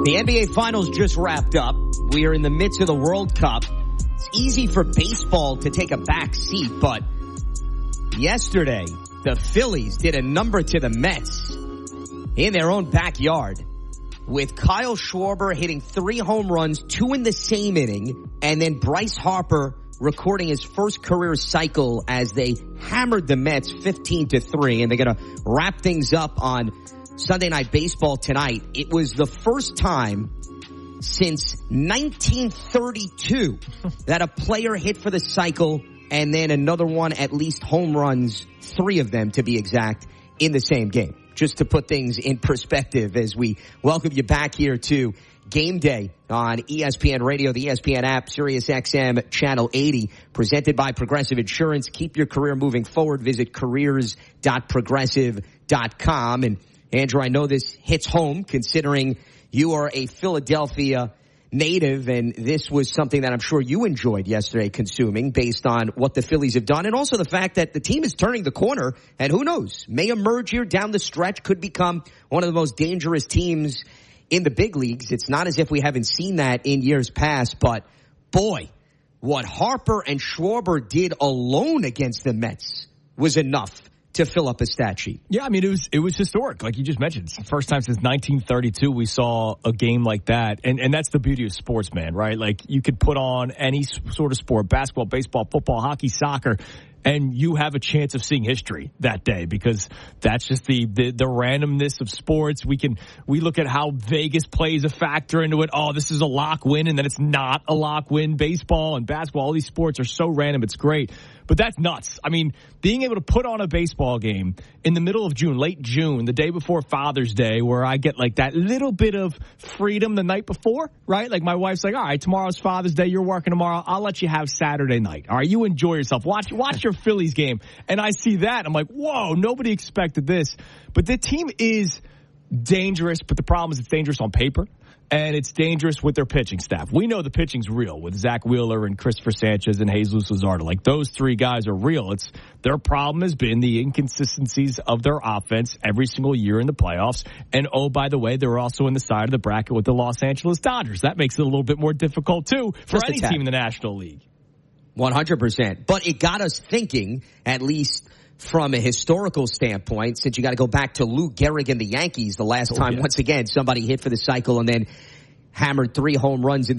The NBA Finals just wrapped up. We are in the midst of the World Cup. It's easy for baseball to take a back seat, but yesterday, the Phillies did a number to the Mets in their own backyard with Kyle Schwarber hitting 3 home runs, 2 in the same inning, and then Bryce Harper recording his first career cycle as they hammered the Mets 15-3, and they're going to wrap things up on Sunday Night Baseball tonight. It was the first time since 1932 that a player hit for the cycle and then another one, at least home runs, 3 of them to be exact, in the same game. Just to put things in perspective as we welcome you back here to Game Day on ESPN Radio, the ESPN app, Sirius XM Channel 80, presented by Progressive Insurance. Keep your career moving forward. Visit careers.progressive.com. And Andrew, I know this hits home considering you are a Philadelphia native, and this was something that I'm sure you enjoyed yesterday consuming based on what the Phillies have done, and also the fact that the team is turning the corner, and who knows, may emerge here down the stretch, could become one of the most dangerous teams in the big leagues. It's not as if we haven't seen that in years past, but boy, what Harper and Schwarber did alone against the Mets was enough to fill up a stat sheet. Yeah, I mean, it was historic. Like you just mentioned, it's the first time since 1932 we saw a game like that. And that's the beauty of sports, man, right? Like, you could put on any sort of sport, basketball, baseball, football, hockey, soccer, and you have a chance of seeing history that day, because that's just the randomness of sports. We look at how Vegas plays a factor into it. Oh, this is a lock win, and then it's not a lock win. Baseball and basketball, all these sports are so random. It's great. But that's nuts. I mean, being able to put on a baseball game in the middle of June, late June, the day before Father's Day, where I get like that little bit of freedom the night before, right? Like, my wife's like, all right, tomorrow's Father's Day. You're working tomorrow. I'll let you have Saturday night. All right, you enjoy yourself. Watch your Phillies game. And I see that. I'm like, whoa, nobody expected this. But the team is dangerous, but the problem is it's dangerous on paper. And it's dangerous with their pitching staff. We know the pitching's real with Zach Wheeler and Christopher Sanchez and Jesus Luzardo. Like, those 3 guys are real. Their problem has been the inconsistencies of their offense every single year in the playoffs. And, oh, by the way, they're also in the side of the bracket with the Los Angeles Dodgers. That makes it a little bit more difficult, too, for any team in the National League. 100%. But it got us thinking, at least from a historical standpoint, since you got to go back to Lou Gehrig and the Yankees the last time, once again, somebody hit for the cycle and then hammered 3 home runs in